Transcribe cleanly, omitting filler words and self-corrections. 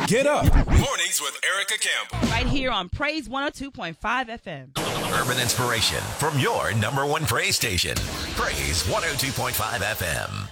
Get up. Mornings with Erica Campbell. Right here on Praise 102.5 FM. Urban inspiration from your number one praise station. Praise 102.5 FM.